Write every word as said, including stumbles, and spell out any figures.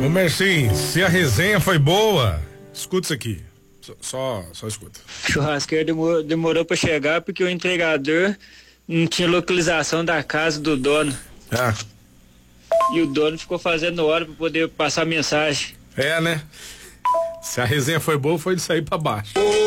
Ô Mercinho, se a resenha foi boa, escuta isso aqui. Só, só, só escuta. O churrasqueiro demorou, demorou pra chegar porque o entregador não tinha localização da casa do dono. Ah. E o dono ficou fazendo hora pra poder passar mensagem. É, né? Se a resenha foi boa, foi de sair pra baixo.